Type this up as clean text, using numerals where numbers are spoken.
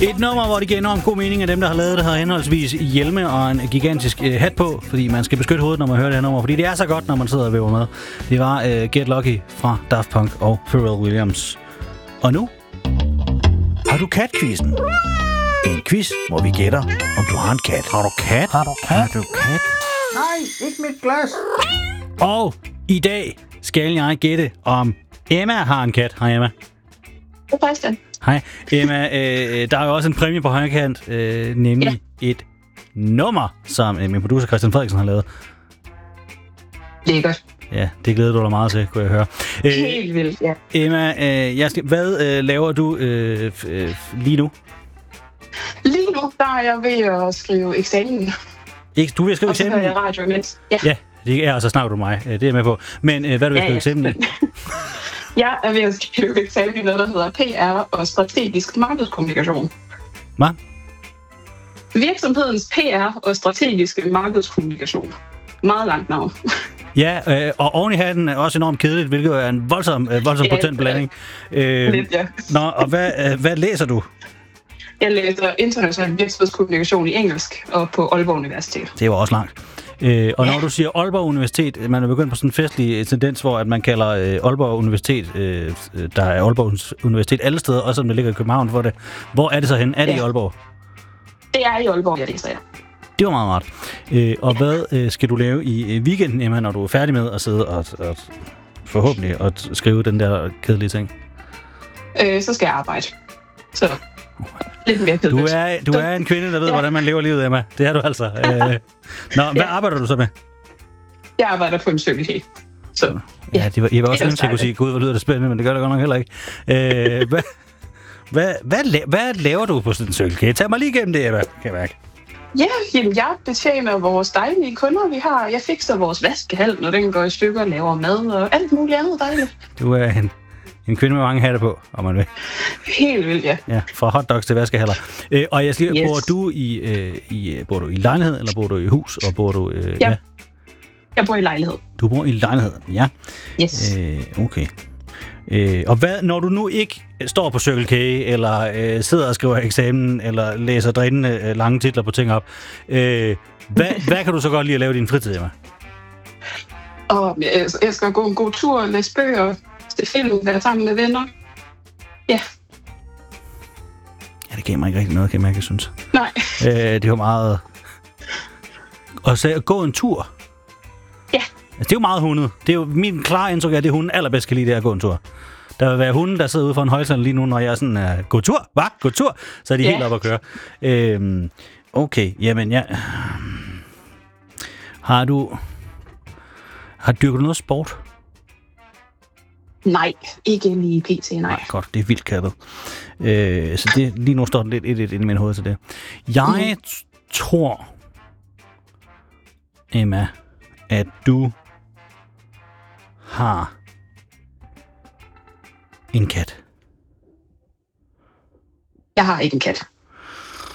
Et nummer, hvor det giver enormt god mening, at dem, der har lavet det, har henholdsvis hjelme og en gigantisk hat på, fordi man skal beskytte hovedet, når man hører det her nummer, fordi det er så godt, når man sidder og væver med. Det var Get Lucky fra Daft Punk og Pharrell Williams. Og nu har du kat-quizzen. En quiz, hvor vi gætter, om du har en kat. Har du kat? Har du kat? Har du kat? Nej, ikke mit glas. Og i dag skal jeg gætte, om Emma har en kat. Hej Emma. Det er faktisk den. Hej Emma. Der er jo også en præmie på højkant, nemlig et nummer, som min producer Christian Frederiksen har lavet. Lækkert. Ja, det glæder du dig meget til, kunne jeg høre. Helt vildt, ja. Emma, hvad laver du lige nu? Lige nu, der er jeg ved at skrive eksamen. Ikke, du vil skrive eksamen? Og så eksamen? hører jeg radio imens. Ja. Ja, det er, og så snakker du mig. Det er jeg med på. Men hvad er du ved at skrive eksamen i? Jeg er ved at skrive eksamen i noget, der hedder PR og strategisk markedskommunikation. Hvad? Virksomhedens PR og strategiske markedskommunikation. Meget langt navn. Ja, og oven i hatten er også enormt kedeligt, hvilket er en voldsom potent blanding. Lidt, ja. Nå, og hvad læser du? Jeg læser international virksomhedskommunikation i engelsk og på Aalborg Universitet. Det var også langt. Og når du siger Aalborg Universitet, man er begyndt på sådan en festlig tendens, hvor at man kalder Aalborg Universitet, der er Aalborg Universitet alle steder, også som det ligger i København for det. Hvor er det så hen? Er det i Aalborg? Det er i Aalborg, jeg læser, ja. Det var meget rart. Og hvad skal du lave i weekenden, Emma, når du er færdig med at sidde og forhåbentlig at skrive den der kedelige ting? Så skal jeg arbejde. Så lidt mere kedeligt. Du er en kvinde, der ved, hvordan man lever livet, Emma. Det er du altså. Hvad arbejder du så med? Jeg arbejder på en cykelkæde. Så ja, jeg var også nødt til at kunne sige, gud, hvor lyder det spændende, men det gør det godt nok heller ikke. Hvad laver du på sådan en cykelkæde? Tag mig lige igennem det, Emma, kan jeg mærke. Ja, jeg betjener vores dejlige kunder, vi har. Jeg fikser vores vaskehal, når den går i stykker, laver mad og alt muligt andet dejligt. Du er en kvinde med mange hatte på, om man vil. Helt vildt, ja. Ja, fra hotdogs til vaskehaller. Og jeg siger, bor du i lejlighed, eller bor du i hus, og bor du... Ja. Jeg bor i lejlighed. Du bor i lejlighed, ja. Yes. Okay. Og hvad, når du nu ikke står på Circle K, eller sidder og skriver eksamen, eller læser drænende lange titler på ting op, hvad kan du så godt lide at lave i din fritid, Emma? Jeg skal gå en god tur, læse bøger, se film, være sammen med venner. Ja. Ja, det gav mig ikke rigtig noget, kan jeg mærke, jeg synes. Nej. Det var meget... Og så at gå en tur. Ja. Altså, det er jo meget hundet. Det er jo min klare indtryk af, at det hunden allerbedst kan lide, det er at gå en tur. Der vil være hunden, der sidder ude for en højtaler lige nu, når jeg er sådan, gå tur, hva? Gå tur, så er de helt op at køre. Okay, jamen ja. Dyrker du noget sport? Nej, ikke lige pt, nej. Godt, det er vildt kattet. Så det, lige nu står det lidt inde i min hoved til det. Jeg tror, Emma, at du har en kat. Jeg har ikke en kat.